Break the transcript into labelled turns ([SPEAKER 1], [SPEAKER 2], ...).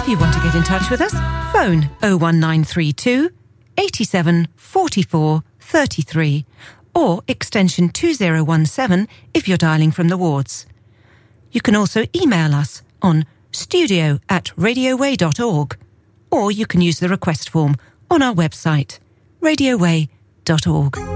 [SPEAKER 1] If you want to get in touch with us, phone 01932 87 44 33 or extension 2017 if you're dialling from the wards. You can also email us on studio@radioway.org, or you can use the request form on our website, radioway.org.